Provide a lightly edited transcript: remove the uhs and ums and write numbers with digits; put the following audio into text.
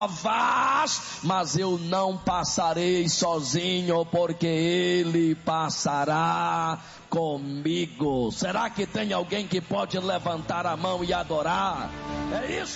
mas eu não passarei sozinho, porque Ele passará comigo. Será que tem alguém que pode levantar a mão e adorar? É isso.